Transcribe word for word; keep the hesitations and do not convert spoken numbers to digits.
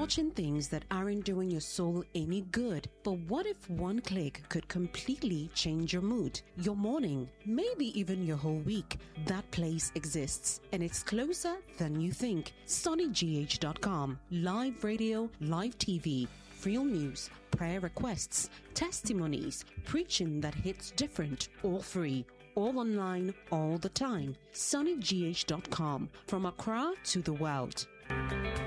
watching things that aren't doing your soul any good. But what if one click could completely change your mood, your morning, maybe even your whole week? That place exists, and it's closer than you think. Sonny G H dot com. Live radio, live T V, real news, prayer requests, testimonies, preaching that hits different, all free, all online, all the time. Sonny G H dot com. From Accra to the world.